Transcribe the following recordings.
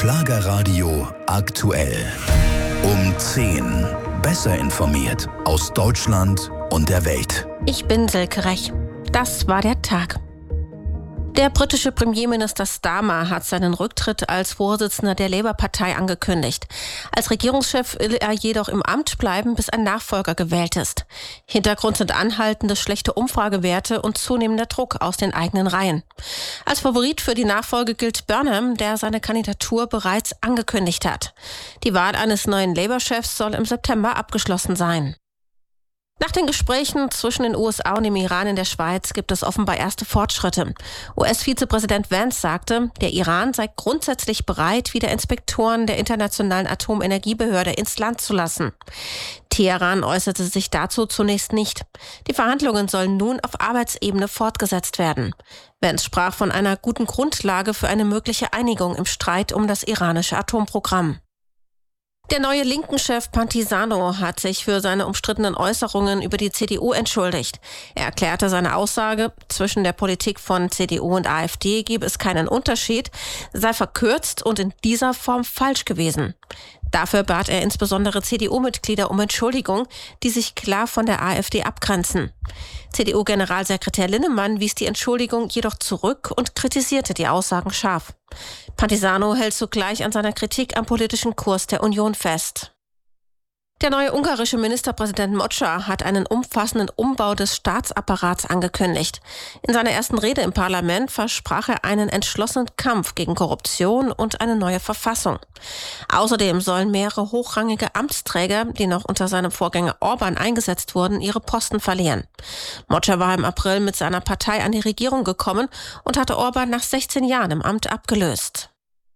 Schlagerradio aktuell. Um 10. Besser informiert aus Deutschland und der Welt. Ich bin Silke Rech. Das war der Tag. Der britische Premierminister Starmer hat seinen Rücktritt als Vorsitzender der Labour-Partei angekündigt. Als Regierungschef will er jedoch im Amt bleiben, bis ein Nachfolger gewählt ist. Hintergrund sind anhaltende schlechte Umfragewerte und zunehmender Druck aus den eigenen Reihen. Als Favorit für die Nachfolge gilt Burnham, der seine Kandidatur bereits angekündigt hat. Die Wahl eines neuen Labour-Chefs soll im September abgeschlossen sein. Nach den Gesprächen zwischen den USA und dem Iran in der Schweiz gibt es offenbar erste Fortschritte. US-Vizepräsident Vance sagte, der Iran sei grundsätzlich bereit, wieder Inspektoren der Internationalen Atomenergiebehörde ins Land zu lassen. Teheran äußerte sich dazu zunächst nicht. Die Verhandlungen sollen nun auf Arbeitsebene fortgesetzt werden. Vance sprach von einer guten Grundlage für eine mögliche Einigung im Streit um das iranische Atomprogramm. Der neue Linken-Chef Pantisano hat sich für seine umstrittenen Äußerungen über die CDU entschuldigt. Er erklärte seine Aussage, zwischen der Politik von CDU und AfD gebe es keinen Unterschied, sei verkürzt und in dieser Form falsch gewesen. Dafür bat er insbesondere CDU-Mitglieder um Entschuldigung, die sich klar von der AfD abgrenzen. CDU-Generalsekretär Linnemann wies die Entschuldigung jedoch zurück und kritisierte die Aussagen scharf. Pantisano hält zugleich an seiner Kritik am politischen Kurs der Union fest. Der neue ungarische Ministerpräsident Mocsa hat einen umfassenden Umbau des Staatsapparats angekündigt. In seiner ersten Rede im Parlament versprach er einen entschlossenen Kampf gegen Korruption und eine neue Verfassung. Außerdem sollen mehrere hochrangige Amtsträger, die noch unter seinem Vorgänger Orban eingesetzt wurden, ihre Posten verlieren. Mocsa war im April mit seiner Partei an die Regierung gekommen und hatte Orban nach 16 Jahren im Amt abgelöst.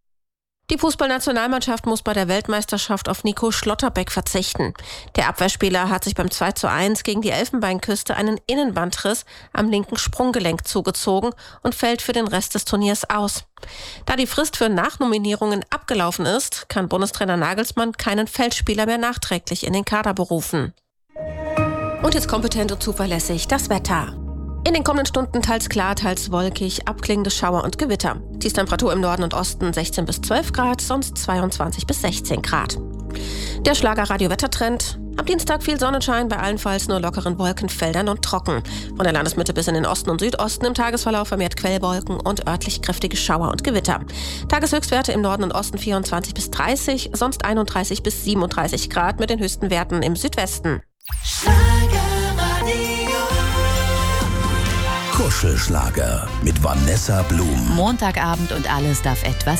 Die Fußballnationalmannschaft muss bei der Weltmeisterschaft auf Nico Schlotterbeck verzichten. Der Abwehrspieler hat sich beim 2:1 gegen die Elfenbeinküste einen Innenbandriss am linken Sprunggelenk zugezogen und fällt für den Rest des Turniers aus. Da die Frist für Nachnominierungen abgelaufen ist, kann Bundestrainer Nagelsmann keinen Feldspieler mehr nachträglich in den Kader berufen. Und jetzt kompetent und zuverlässig das Wetter. In den kommenden Stunden teils klar, teils wolkig, abklingende Schauer und Gewitter. Die Temperatur im Norden und Osten 16 bis 12 Grad, sonst 22 bis 16 Grad. Der Schlagerradio-Wettertrend. Am Dienstag viel Sonnenschein, bei allenfalls nur lockeren Wolkenfeldern und trocken. Von der Landesmitte bis in den Osten und Südosten im Tagesverlauf vermehrt Quellwolken und örtlich kräftige Schauer und Gewitter. Tageshöchstwerte im Norden und Osten 24 bis 30, sonst 31 bis 37 Grad mit den höchsten Werten im Südwesten. Kuschelschlager mit Vanessa Blum. Montagabend und alles darf etwas